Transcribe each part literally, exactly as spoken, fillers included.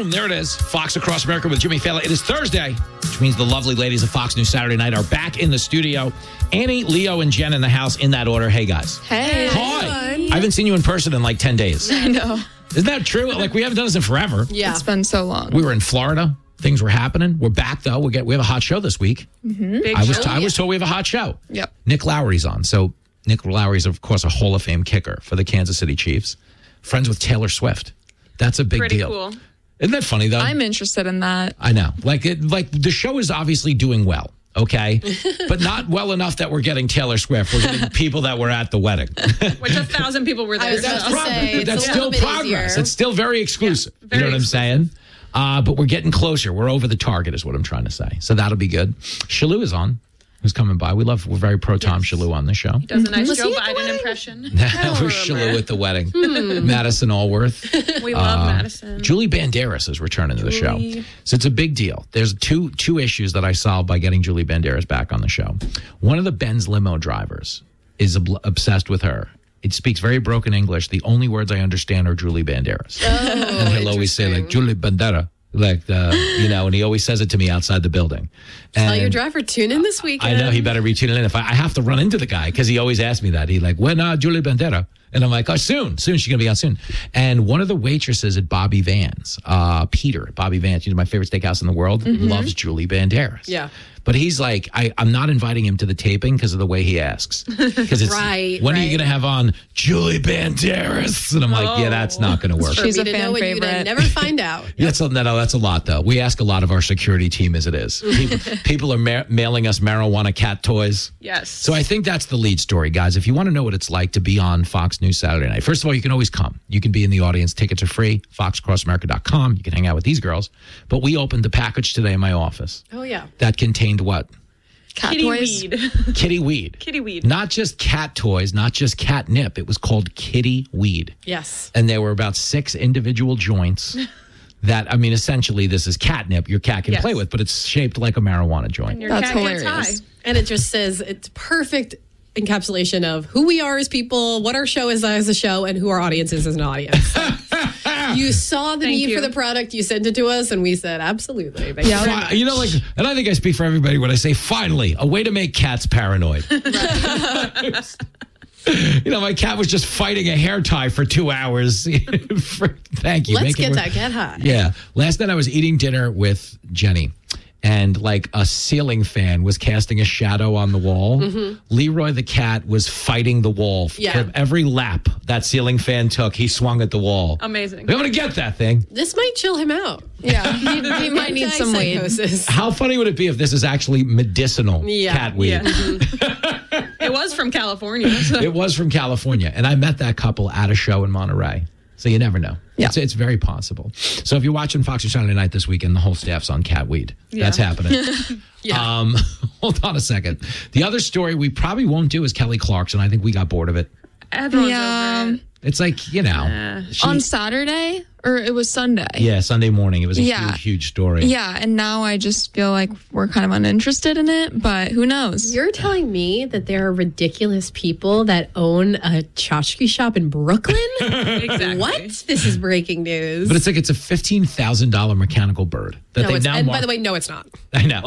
Boom, there it is. Fox Across America with Jimmy Fallon. It is Thursday, which means the lovely ladies of Fox News Saturday Night are back in the studio. Annie, Leo, and Jen in the house in that order. Hey, guys. Hey. Hi. I haven't seen you in person in like ten days. I know. Isn't that true? Like, we haven't done this in forever. Yeah. It's been so long. We were in Florida. Things were happening. We're back, though. We get we have a hot show this week. Mm-hmm. Big I was show. t- I was told we have a hot show. Yep. Nick Lowry's on. So Nick Lowry's, of course, a Hall of Fame kicker for the Kansas City Chiefs. Friends with Taylor Swift. That's a big Pretty deal. Cool. Isn't that funny, though? I'm interested in that. I know. Like, it, like the show is obviously doing well, okay? But not well enough that we're getting Taylor Swift. We're getting people that were at the wedding. Which a thousand people were there. I was about so. to say, it's That's a still little bit progress. easier. It's still very exclusive. Yeah, very you know what I'm saying? Uh, but we're getting closer. We're over the target is what I'm trying to say. So that'll be good. Shalou is on. Who's coming by. We love, we're very pro Tom yes. Shalou on the show. He does a nice Was Joe he at the Biden wedding? impression. We're Shalou at the wedding. Hmm. Madison Allworth. We love Uh, Madison. Julie Banderas is returning to the show. Julie. So it's a big deal. There's two two issues that I solved by getting Julie Banderas back on the show. One of the Benz limo drivers is ob- obsessed with her. It speaks very broken English. The only words I understand are Julie Banderas. Oh, And he'll always say, like, Julie Bandera. Like, the, you know, and he always says it to me outside the building. And Tell your driver, tune in this weekend. I know he better retune it in. If I, I have to run into the guy because he always asks me that. He like, when uh, Julie Bandera? And I'm like, oh, soon, soon. She's going to be on soon. And one of the waitresses at Bobby Vance, uh, Peter at Bobby Vance, you know, my favorite steakhouse in the world, Mm-hmm. loves Julie Banderas. Yeah. But he's like, I, I'm not inviting him to the taping because of the way he asks. Because it's, Right, when are you right. going to have on Julie Banderas? And I'm like, yeah, that's not going to work. She's For a me to fan know and you to favorite. never find out. That's a, no, no, that's a lot, though. We ask a lot of our security team as it is. People, people are ma- mailing us marijuana cat toys. Yes. So I think that's the lead story, guys. If you want to know what it's like to be on Fox News Saturday night, first of all, you can always come. You can be in the audience. Tickets are free. fox across america dot com. You can hang out with these girls. But we opened a package today in my office Oh, yeah. that contained what? Cat Kitty toys. weed. Kitty weed. Kitty weed. Not just cat toys, not just catnip. It was called kitty weed. Yes. And there were about six individual joints that, I mean, essentially this is catnip your cat can Yes. play with, but it's shaped like a marijuana joint. Your That's cat gets hilarious. high. And it just says it's perfect encapsulation of who we are as people, what our show is as a show, and who our audience is as an audience. You saw the Thank need you. for the product, you sent it to us, and we said, absolutely. Thank Yeah, you very Fi- You know, like, and I think I speak for everybody when I say, finally, a way to make cats paranoid. You know, my cat was just fighting a hair tie for two hours. For- thank you. Let's Make it get work. that cat high. Yeah. Last night I was eating dinner with Jenny, and like a ceiling fan was casting a shadow on the wall. Leroy the cat was fighting the wall. Yeah. For every lap that ceiling fan took, he swung at the wall. Amazing. I'm going to get that thing. This might chill him out. Yeah. He, he might need some weed. Psychosis. How funny would it be if this is actually medicinal Yeah. cat weed? Yeah. It was from California. So. It was from California. And I met that couple at a show in Monterey. So you never know. Yeah. It's, it's very possible. So if you're watching Fox News Saturday Night this weekend, the whole staff's on cat weed. Yeah. That's happening. Yeah. Um, hold on a second. The other story we probably won't do is Kelly Clarkson. I think we got bored of it. Everyone's Yeah. over it. It's like, you know. she- On Saturday, or it was Sunday. yeah, Sunday morning. It was a Yeah. huge, huge story. Yeah, and now I just feel like we're kind of uninterested in it, but who knows? You're telling me that there are ridiculous people that own a tchotchke shop in Brooklyn? Exactly. What? This is breaking news. But it's like it's a fifteen thousand dollars mechanical bird that no, they it's, now and mar- by the way, no, it's not. I know.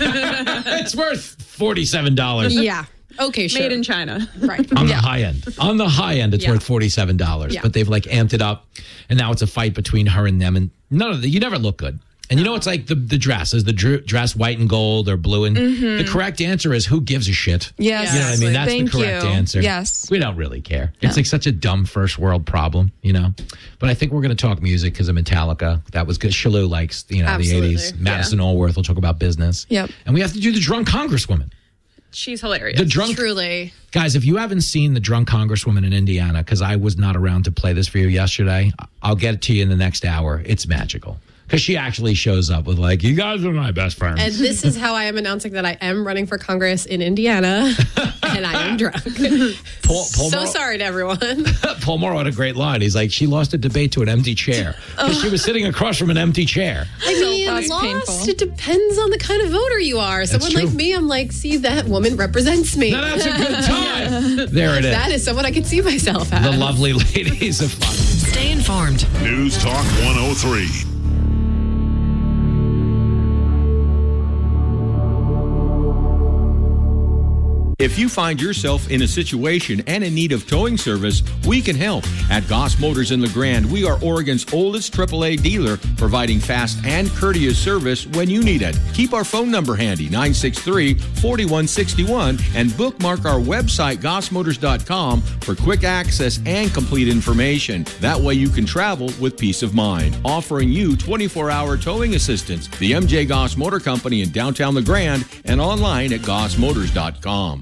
It's worth forty-seven dollars. Yeah. Okay, sure. Made in China. Right. On the high end. On the high end, it's Yeah. worth forty-seven dollars. Yeah. But they've like amped it up. And now it's a fight between her and them. And none of the, you never look good. And you know, it's like the, the dress. Is the dr- dress white and gold or blue? And the correct answer is who gives a shit? Yes. You know what I mean? That's Thank the correct you. answer. Yes. We don't really care. It's like such a dumb first world problem, you know? But I think we're going to talk music because of Metallica. That was good. Shalou likes, you know, Absolutely. the eighties. Madison Allworth will talk about business. Yep. And we have to do the drunk congresswoman. She's hilarious. The drunk Truly. Guys, if you haven't seen the drunk congresswoman in Indiana, because I was not around to play this for you yesterday, I'll get it to you in the next hour. It's magical. Because she actually shows up with like, you guys are my best friends. And this is how I am announcing that I am running for Congress in Indiana, and I am drunk. Paul, Paul so Mor- sorry to everyone. Paul Morrow had a great line. He's like, she lost a debate to an empty chair. Because she was sitting across from an empty chair. I mean, that's lost, painful. it depends on the kind of voter you are. Someone true. like me, I'm like, see, that woman represents me. Now that's a good time. There it is. That is someone I could see myself as. The lovely ladies of Fox. Stay informed. News Talk one oh three. If you find yourself in a situation and in need of towing service, we can help. At Goss Motors in LeGrand, we are Oregon's oldest triple A dealer, providing fast and courteous service when you need it. Keep our phone number handy, nine six three, four one six one, and bookmark our website, goss motors dot com, for quick access and complete information. That way you can travel with peace of mind. Offering you twenty-four hour towing assistance. The M J Goss Motor Company in downtown LeGrand and online at goss motors dot com.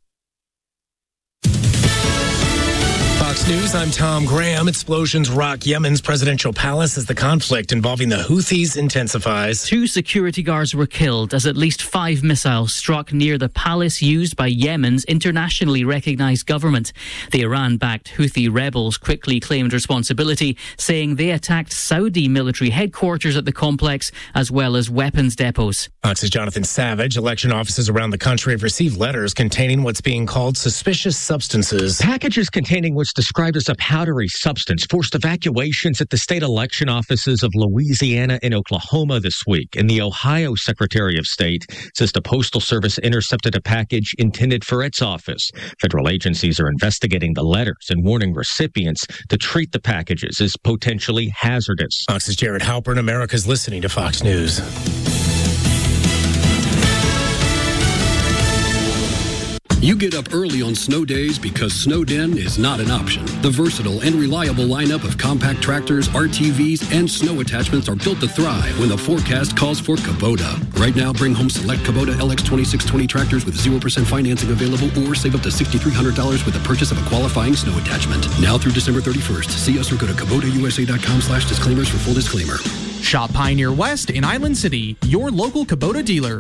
Fox News, I'm Tom Graham. Explosions rock Yemen's presidential palace as the conflict involving the Houthis intensifies. Two security guards were killed as at least five missiles struck near the palace used by Yemen's internationally recognized government. The Iran-backed Houthi rebels quickly claimed responsibility, saying they attacked Saudi military headquarters at the complex as well as weapons depots. Fox's Jonathan Savage. Election offices around the country have received letters containing what's being called suspicious substances. Packages containing what's described as a powdery substance forced evacuations at the state election offices of Louisiana and Oklahoma this week. And the Ohio Secretary of State says the Postal Service intercepted a package intended for its office. Federal agencies are investigating the letters and warning recipients to treat the packages as potentially hazardous. Fox's Jared Halpern. America's listening to Fox News. You get up early on snow days because Snowden is not an option. The versatile and reliable lineup of compact tractors, R T Vs, and snow attachments are built to thrive when the forecast calls for Kubota. Right now, bring home select Kubota L X twenty-six twenty tractors with zero percent financing available, or save up to six thousand three hundred dollars with the purchase of a qualifying snow attachment. Now through December thirty-first. See us or go to Kubota U S A dot com slash disclaimers for full disclaimer. Shop Pioneer West in Island City, your local Kubota dealer.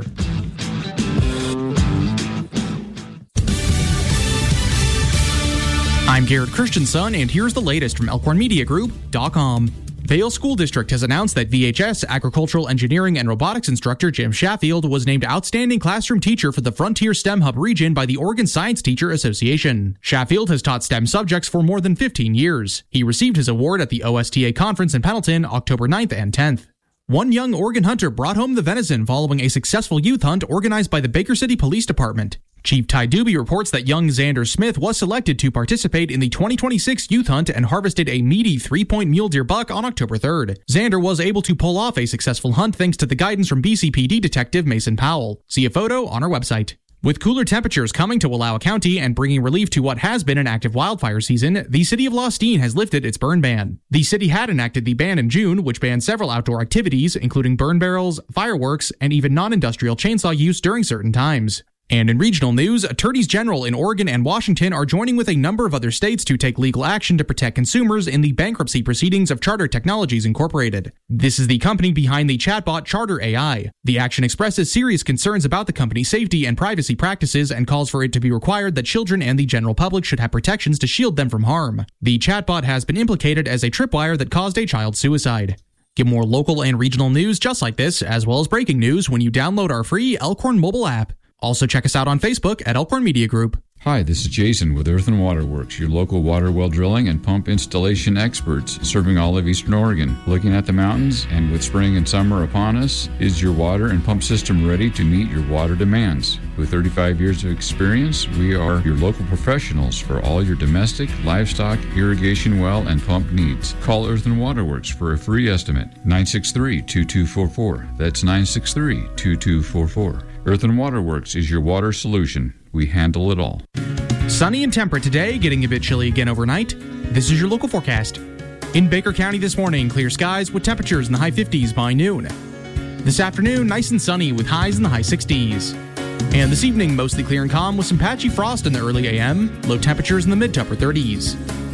I'm Garrett Christensen, and here's the latest from Elkhorn Media Group dot com. Vale School District has announced that V H S Agricultural Engineering and Robotics instructor Jim Shaffield was named Outstanding Classroom Teacher for the Frontier STEM Hub region by the Oregon Science Teacher Association. Shaffield has taught STEM subjects for more than fifteen years. He received his award at the O S T A conference in Pendleton October ninth and tenth. One young Oregon hunter brought home the venison following a successful youth hunt organized by the Baker City Police Department. Chief Ty Doobie reports that young Xander Smith was selected to participate in the twenty twenty-six youth hunt and harvested a meaty three-point mule deer buck on October third. Xander was able to pull off a successful hunt thanks to the guidance from B C P D Detective Mason Powell. See a photo on our website. With cooler temperatures coming to Wallowa County and bringing relief to what has been an active wildfire season, the city of Lostine has lifted its burn ban. The city had enacted the ban in June, which banned several outdoor activities, including burn barrels, fireworks, and even non-industrial chainsaw use during certain times. And in regional news, attorneys general in Oregon and Washington are joining with a number of other states to take legal action to protect consumers in the bankruptcy proceedings of Charter Technologies Incorporated. This is the company behind the chatbot Charter A I. The action expresses serious concerns about the company's safety and privacy practices and calls for it to be required that children and the general public should have protections to shield them from harm. The chatbot has been implicated as a tripwire that caused a child's suicide. Get more local and regional news just like this, as well as breaking news, when you download our free Elkhorn mobile app. Also, check us out on Facebook at Elkhorn Media Group. Hi, this is Jason with Earth and Water Works, your local water well drilling and pump installation experts serving all of Eastern Oregon. Looking at the mountains, and with spring and summer upon us, is your water and pump system ready to meet your water demands? With thirty-five years of experience, we are your local professionals for all your domestic, livestock, irrigation well, and pump needs. Call Earth and Water Works for a free estimate, nine six three, two two four four. That's nine six three, two two four four. Earth and Water Works is your water solution. We handle it all. Sunny and temperate today, getting a bit chilly again overnight. This is your local forecast. In Baker County this morning, clear skies with temperatures in the high fifties by noon. This afternoon, nice and sunny with highs in the high sixties. And this evening, mostly clear and calm with some patchy frost in the early A M, low temperatures in the mid to upper thirties.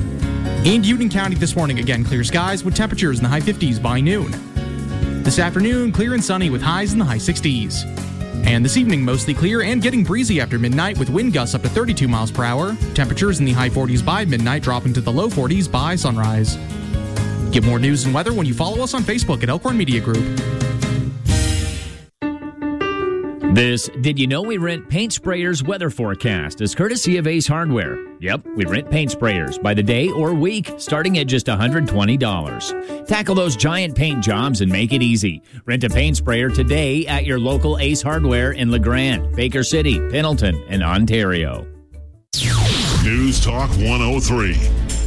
In Union County this morning, again clear skies with temperatures in the high fifties by noon. This afternoon, clear and sunny with highs in the high sixties. And this evening, mostly clear and getting breezy after midnight with wind gusts up to thirty-two miles per hour. Temperatures in the high forties by midnight, dropping to the low forties by sunrise. Get more news and weather when you follow us on Facebook at Elkhorn Media Group. This Did You Know We Rent Paint Sprayers weather forecast is courtesy of Ace Hardware. Yep, we rent paint sprayers by the day or week, starting at just one hundred twenty dollars. Tackle those giant paint jobs and make it easy. Rent a paint sprayer today at your local Ace Hardware in LeGrand, Baker City, Pendleton, and Ontario. News Talk one oh three.